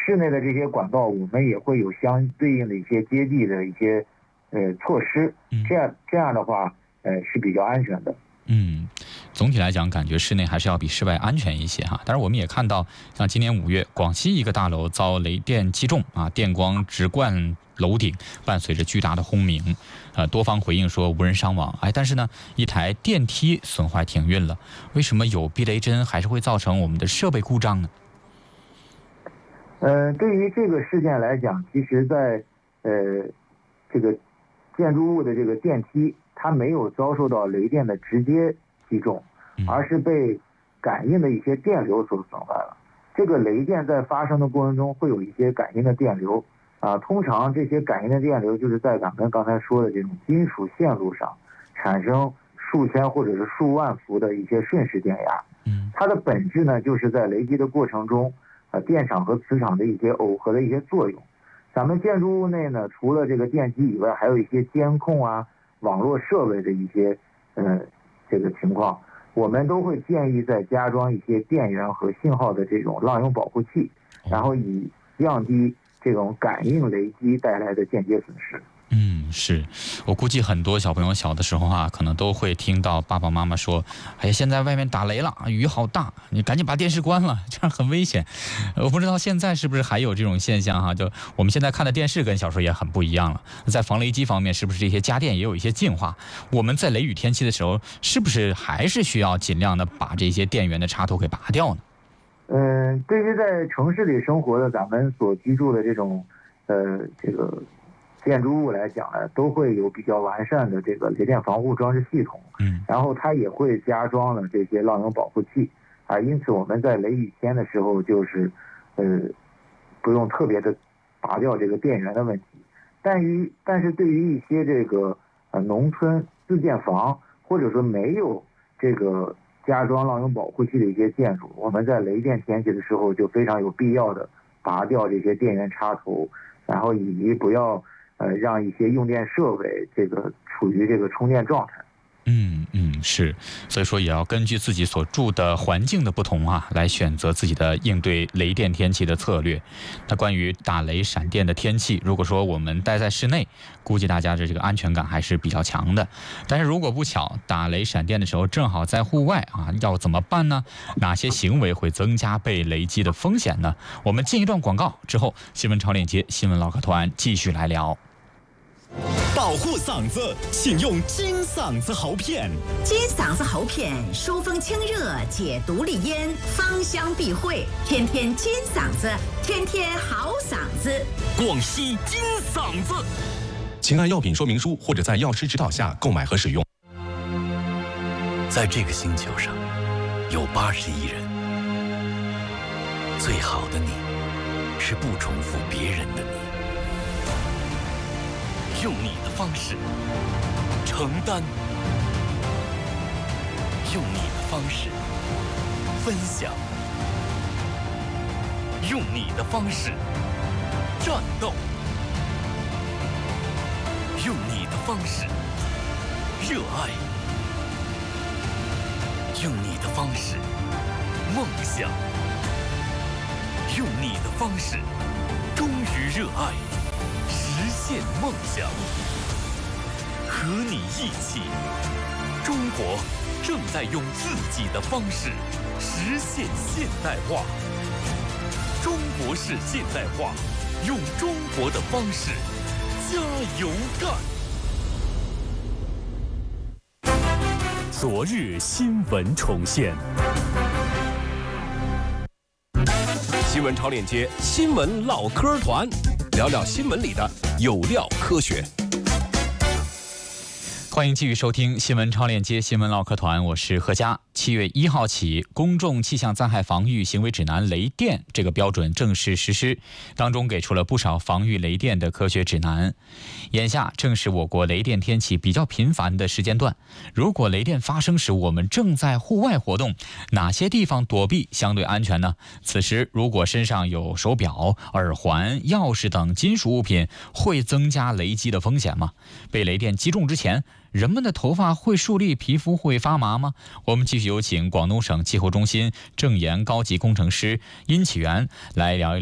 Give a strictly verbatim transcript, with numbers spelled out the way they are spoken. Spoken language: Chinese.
室内的这些管道，我们也会有相对应的一些接地的一些呃措施，这样这样的话，呃是比较安全的。 嗯，总体来讲，感觉室内还是要比室外安全一些哈。但是我们也看到，像今年五月，广西一个大楼遭雷电击中啊，电光直贯楼顶，伴随着巨大的轰鸣，呃，多方回应说无人伤亡。哎，但是呢，一台电梯损坏停运了。为什么有避雷针还是会造成我们的设备故障呢？ 呃，对于这个事件来讲，其实在呃这个建筑物的这个电梯，它没有遭受到雷电的直接击中，而是被感应的一些电流所损坏了。这个雷电在发生的过程中会有一些感应的电流啊，通常这些感应的电流就是在咱们刚才说的这种金属线路上产生数千或者是数万伏的一些瞬时电压。它的本质呢，就是在雷击的过程中，呃，电场和磁场的一些耦合的一些作用。咱们建筑物内呢，除了这个电机以外，还有一些监控啊、网络设备的一些呃这个情况，我们都会建议再加装一些电源和信号的这种浪涌保护器，然后以降低这种感应雷击带来的间接损失。 嗯，是我估计很多小朋友小的时候啊，可能都会听到爸爸妈妈说：“哎呀，现在外面打雷了，雨好大，你赶紧把电视关了，这样很危险。”我不知道现在是不是还有这种现象哈？就我们现在看的电视跟小时候也很不一样了。在防雷击方面，是不是这些家电也有一些进化？我们在雷雨天气的时候，是不是还是需要尽量的把这些电源的插头给拔掉呢？ 嗯，对于在城市里生活的咱们所居住的这种呃这个建筑物来讲呢，都会有比较完善的这个雷电防护装置系统，嗯，然后它也会加装了这些浪涌保护器啊，因此我们在雷雨天的时候，就是呃不用特别的拔掉这个电源的问题。但于但是对于一些这个呃农村自建房或者说没有这个加装浪涌保护器的一些建筑，我们在雷电天气的时候就非常有必要的拔掉这些电源插头，然后以及不要呃，让一些用电设备这个处于这个充电状态。 嗯嗯，是，所以说也要根据自己所住的环境的不同啊，来选择自己的应对雷电天气的策略。那关于打雷闪电的天气，如果说我们待在室内，估计大家的这个安全感还是比较强的。但是如果不巧打雷闪电的时候正好在户外啊，要怎么办呢？哪些行为会增加被雷击的风险呢？我们进一段广告之后，新闻超链接新闻唠嗑团继续来聊。 保护嗓子，请用金嗓子喉片。 金嗓子喉片疏风清热，解毒利咽，芳香避秽，天天金嗓子，天天好嗓子。 广西金嗓子，请按药品说明书或者在药师指导下购买和使用。 在这个星球上，有八十亿人，最好的你，是不重复别人的你。 用你的方式承担，用你的方式分享，用你的方式战斗，用你的方式热爱，用你的方式梦想，用你的方式忠于热爱，实现梦想，和你一起，中国正在用自己的方式实现现代化。中国式现代化，用中国的方式加油干。昨日新闻重现，新闻超链接新闻唠嗑团，聊聊新闻里的有料科学。 欢迎继续收听新闻超链接新闻唠嗑团，我是何佳。七月一号起，公众气象灾害防御行为指南雷电这个标准正式实施，当中给出了不少防御雷电的科学指南。眼下正是我国雷电天气比较频繁的时间段，如果雷电发生时我们正在户外活动，哪些地方躲避相对安全呢？此时如果身上有手表、耳环、钥匙等金属物品，会增加雷击的风险吗？被雷电击中之前，人们的头发会竖立，皮肤会发麻吗？我们继续有请广东省气候中心正研高级工程师殷启元来聊一聊